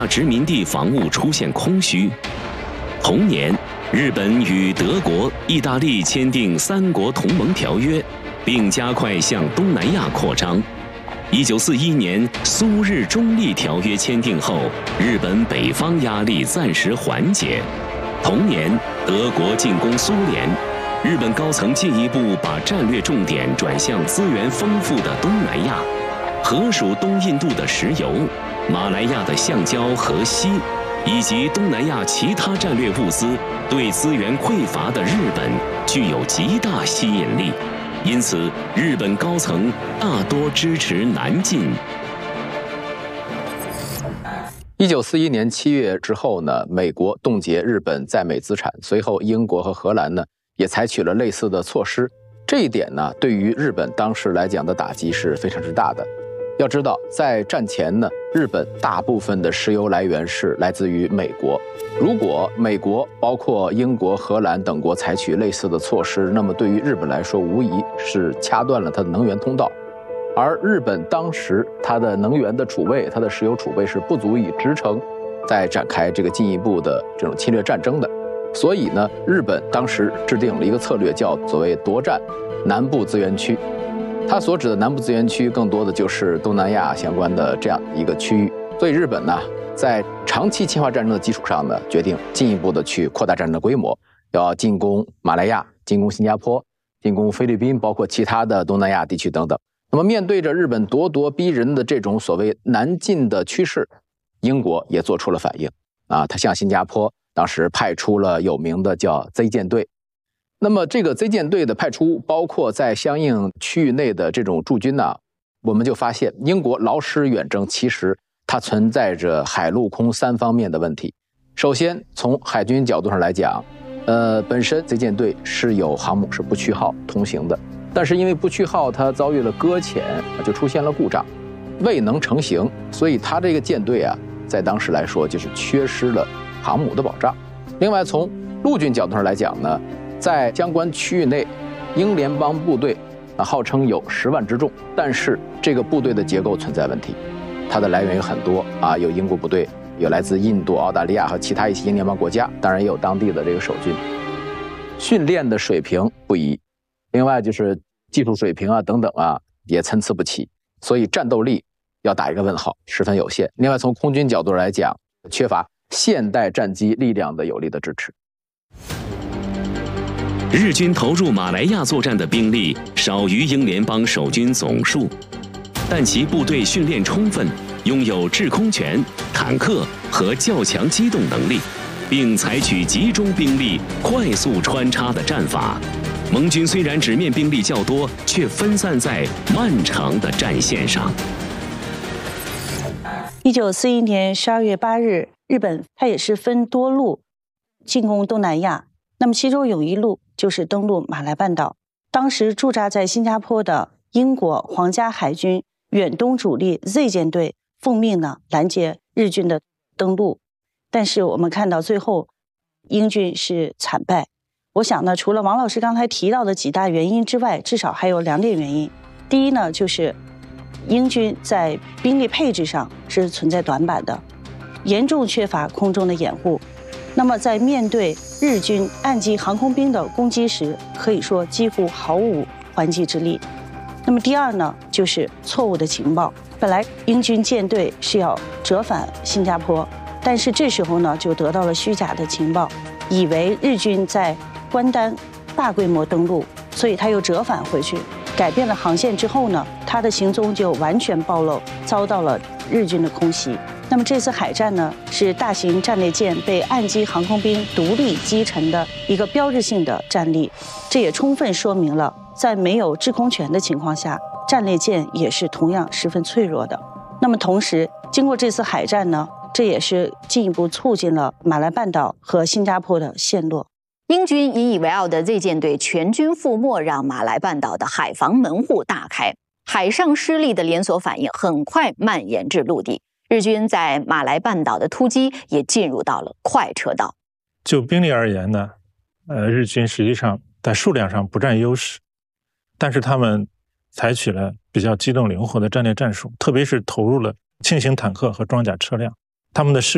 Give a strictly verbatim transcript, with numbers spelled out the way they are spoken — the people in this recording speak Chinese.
殖民地防务出现空虚。同年，日本与德国、意大利签订三国同盟条约，并加快向东南亚扩张。一九四一年，苏日中立条约签订后，日本北方压力暂时缓解。同年，德国进攻苏联，日本高层进一步把战略重点转向资源丰富的东南亚，荷属东印度的石油、马来亚的橡胶和锡，以及东南亚其他战略物资，对资源匮乏的日本具有极大吸引力。因此，日本高层大多支持南进。 一九四一年七月之后呢，美国冻结日本在美资产，随后英国和荷兰呢也采取了类似的措施。这一点呢，对于日本当时来讲的打击是非常之大的。要知道，在战前呢，日本大部分的石油来源是来自于美国。如果美国包括英国、荷兰等国采取类似的措施，那么对于日本来说，无疑是掐断了它的能源通道。而日本当时它的能源的储备，它的石油储备是不足以支撑再展开这个进一步的这种侵略战争的。所以呢，日本当时制定了一个策略，叫所谓夺占南部资源区。它所指的南部资源区，更多的就是东南亚相关的这样一个区域。所以日本呢，在长期侵华战争的基础上呢，决定进一步的去扩大战争的规模，要进攻马来亚、进攻新加坡、进攻菲律宾，包括其他的东南亚地区等等。那么面对着日本咄咄逼人的这种所谓南进的趋势，英国也做出了反应啊，他向新加坡当时派出了有名的叫 Z 舰队。那么这个 Z 舰队的派出，包括在相应区域内的这种驻军呢，我们就发现英国劳师远征其实它存在着海陆空三方面的问题。首先从海军角度上来讲，呃，本身 Z 舰队是有航母是不去号通行的，但是因为不去号它遭遇了搁浅，就出现了故障，未能成型，所以它这个舰队啊，在当时来说就是缺失了航母的保障。另外从陆军角度上来讲呢，在相关区域内，英联邦部队啊号称有十万之众，但是这个部队的结构存在问题，它的来源有很多啊，有英国部队，有来自印度、澳大利亚和其他一些英联邦国家，当然也有当地的这个守军。训练的水平不一，另外就是技术水平啊等等啊也参差不齐，所以战斗力要打一个问号，十分有限。另外从空军角度来讲，缺乏现代战机力量的有力的支持。 日军投入马来亚作战的兵力少于英联邦守军总数，但其部队训练充分，拥有制空权、坦克和较强机动能力，并采取集中兵力、快速穿插的战法。盟军虽然直面兵力较多，却分散在漫长的战线上。 一九四一年十二月八日，日本它也是分多路进攻东南亚，那么其中有一路就是登陆马来半岛。当时驻扎在新加坡的英国皇家海军远东主力 Z 舰队奉命呢拦截日军的登陆，但是我们看到最后英军是惨败。我想呢，除了王老师刚才提到的几大原因之外，至少还有两点原因。第一呢，就是英军在兵力配置上是存在短板的，严重缺乏空中的掩护。那么在面对日军岸基航空兵的攻击时，可以说几乎毫无还击之力。那么第二呢，就是错误的情报。本来英军舰队是要折返新加坡，但是这时候呢，就得到了虚假的情报，以为日军在关丹大规模登陆，所以他又折返回去，改变了航线之后呢，他的行踪就完全暴露，遭到了日军的空袭。那么这次海战呢，是大型战列舰被岸基航空兵独立击沉的一个标志性的战例，这也充分说明了在没有制空权的情况下，战列舰也是同样十分脆弱的。那么同时，经过这次海战呢，这也是进一步促进了马来半岛和新加坡的陷落。 英军引以为傲的 Z 舰队全军覆没，让马来半岛的海防门户大开，海上失利的连锁反应很快蔓延至陆地。日军在马来半岛的突击也进入到了快车道。 就兵力而言呢，呃，日军实际上在数量上不占优势，但是他们采取了比较机动灵活的战略战术，特别是投入了轻型坦克和装甲车辆，他们的士